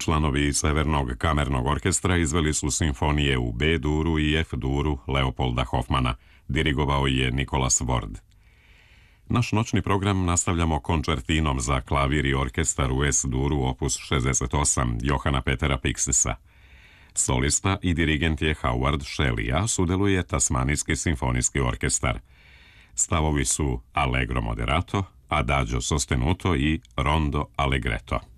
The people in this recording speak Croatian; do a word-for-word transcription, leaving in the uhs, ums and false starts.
Članovi Severnog kamernog orkestra izveli su simfonije u B-duru i F-duru Leopolda Hofmana. Dirigovao je Nicholas Ward. Naš noćni program nastavljamo končertinom za klavir i orkestar u S-duru opus šezdeset osam Johana Petera Pixisa. Solista i dirigent je Howard Shelley, a sudeluje Tasmanijski simfonijski orkestar. Stavovi su Allegro moderato, Adagio sostenuto i Rondo allegretto.